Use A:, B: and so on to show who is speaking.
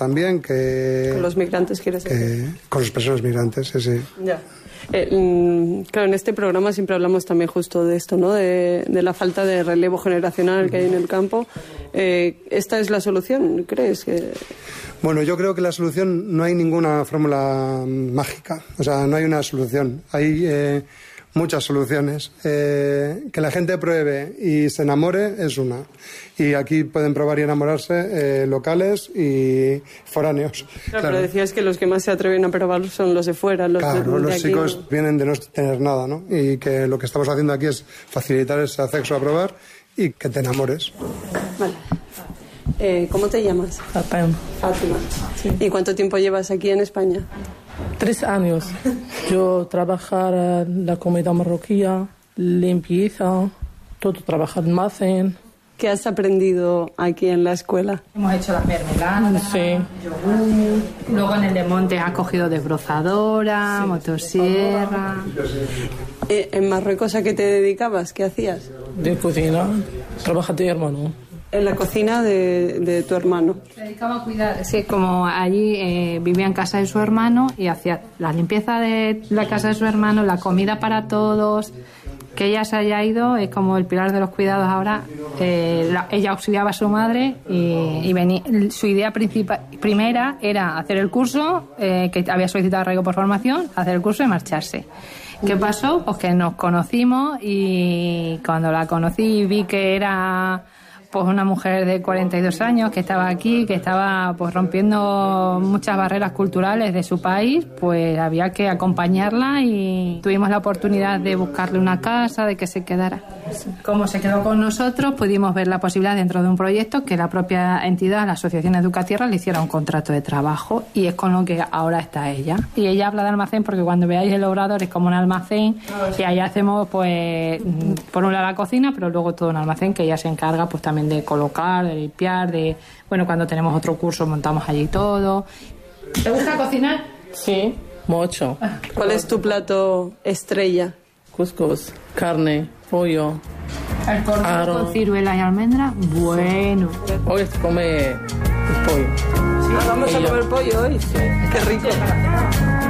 A: también que...
B: Con los migrantes, ¿quieres decir?
A: Con las personas migrantes, sí.
B: Ya. Claro, en este programa siempre hablamos también justo de esto, ¿no? De la falta de relevo generacional que hay en el campo. ¿Esta es la solución, crees?
A: Bueno, yo creo que la solución, no hay ninguna fórmula mágica. O sea, no hay una solución. Hay muchas soluciones. Que la gente pruebe y se enamore es una. Y aquí pueden probar y enamorarse locales y foráneos.
B: Claro, pero decías que los que más se atreven a probar son los de fuera.
A: Los chicos vienen de no tener nada, ¿no? Y que lo que estamos haciendo aquí es facilitar ese acceso a probar y que te enamores.
B: Vale. ¿Cómo te llamas?
C: Fátima.
B: Sí. ¿Y cuánto tiempo llevas aquí en España?
C: 3 años. Yo trabajar la comida marroquí, limpieza, todo trabajar en almacén.
B: ¿Qué has aprendido aquí en la escuela?
D: Hemos hecho las mermeladas,
C: sí.
D: Yogur. Luego en el de monte has cogido desbrozadora, sí, motosierra.
B: ¿En Marruecos a qué te dedicabas? ¿Qué hacías?
C: De cocina, trabaja de hermano.
B: En la cocina de tu hermano.
D: Se dedicaba a cuidar, sí, como allí vivía en casa de su hermano y hacía la limpieza de la casa de su hermano, la comida para todos. Que ella se haya ido es como el pilar de los cuidados ahora. Ella auxiliaba a su madre y venía, su idea primera era hacer el curso, que había solicitado arraigo por formación, hacer el curso y marcharse. ¿Qué pasó? Pues que nos conocimos y cuando la conocí vi que era pues una mujer de 42 años que estaba aquí, que estaba pues rompiendo muchas barreras culturales de su país, pues había que acompañarla y tuvimos la oportunidad de buscarle una casa, de que se quedara. Como se quedó con nosotros, pudimos ver la posibilidad dentro de un proyecto que la propia entidad, la Asociación Educatierra, le hiciera un contrato de trabajo y es con lo que ahora está ella. Y ella habla de almacén porque cuando veáis el obrador es como un almacén y ahí hacemos pues por un lado la cocina, pero luego todo un almacén que ella se encarga pues también de colocar, de limpiar, bueno, cuando tenemos otro curso montamos allí todo. ¿Te gusta cocinar?
C: Sí, mucho.
B: ¿Cuál es tu plato estrella?
C: Cuscús, carne, pollo.
D: El cordero con ciruelas y almendras, bueno.
C: Hoy se come el pollo.
B: ¿Sí? ¿Vamos a comer pollo hoy? Sí. Qué rico.